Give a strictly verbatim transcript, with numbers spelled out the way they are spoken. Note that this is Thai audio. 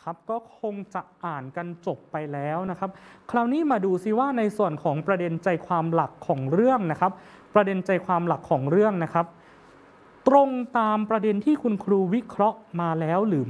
ครับก็คงจะอ่านกันจบไปแล้วนะครับคราวนี้มาดูซิว่าในส่วนของประเด็นใจความหลักของเรื่องนะครับประเด็นใจความหลักของเรื่องนะครับตรงตามประเด็นที่คุณครูวิเคราะห์มาแล้วหรือ